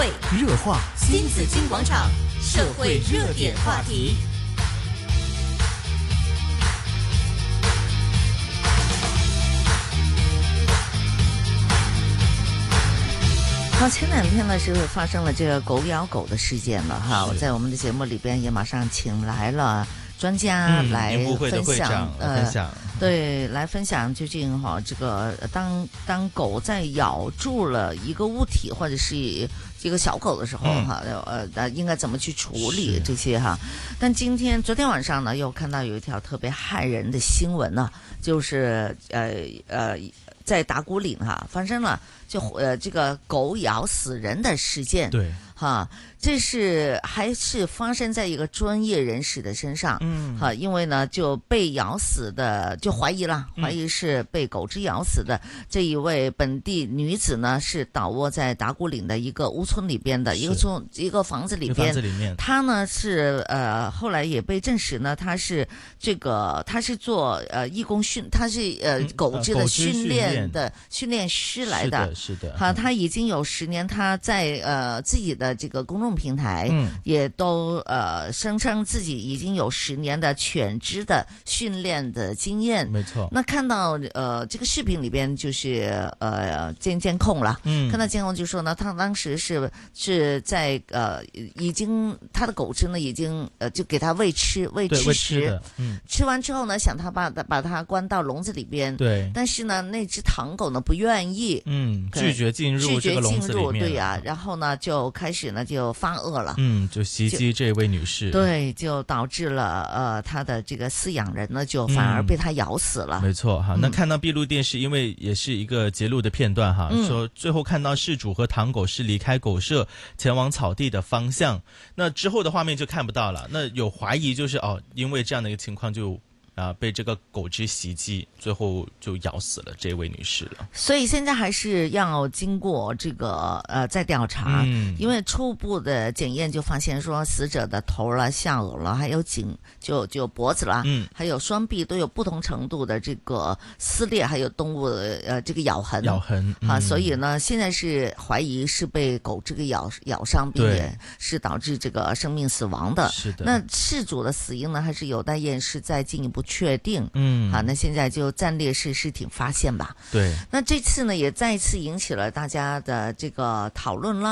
会热话新紫金广场社会热点话题。 好，前两天呢是发生了这个狗咬狗的事件了哈，我在我们的节目里边也马上请来了专家来分享，对，来分享究竟哈这个当狗在咬住了一个物体或者是一个小狗的时候哈，应该怎么去处理这些哈？但昨天晚上呢又看到有一条特别骇人的新闻呢，就是在打鼓岭哈发生了这个狗咬死人的事件， 对哈，这还是发生在一个专业人士的身上，哈，因为呢就被咬死的就怀疑是被狗只咬死的这一位本地女子呢，是倒卧在打鼓岭的一个屋村里边的一个房子里边，她呢是后来也被证实呢，她是做义工她是狗只的训练师来的， 是的， 好，她已经有10年，她在自己的这个公众平台，也都声称自己已经有10年的犬只的训练的经验，没错。那看到这个视频里边就是监控了，看到监控就说呢，他当时是在已经他的狗只呢已经就给他喂吃食，吃完之后呢，想他把它关到笼子里边，对，但是呢那只唐狗呢不愿意， 拒绝进入这个笼子里面， 对呀，然后呢就开始呢就发恶了， 就袭击这位女士， 对，就导致了他的这个饲养人呢就反而被他咬死了， 没错哈。那看到闭路电视，因为也是一个截录的片段哈，说最后看到事主和唐狗是离开狗舍前往草地的方向，那之后的画面就看不到了。那有怀疑就是因为这样的一个情况就被这个狗只袭击，最后就咬死了这位女士了。所以现在还是要经过这个再调查，因为初步的检验就发现说，死者的头了、下颚了，还有就脖子了，还有双臂都有不同程度的这个撕裂，还有动物的这个咬痕啊，所以呢，现在是怀疑是被狗这个咬伤，并且是导致这个生命死亡的。是的。那事主的死因呢，还是有待验尸再进一步确定，好，那现在就暂列是尸体发现吧。对，那这次呢也再次引起了大家的这个讨论啦。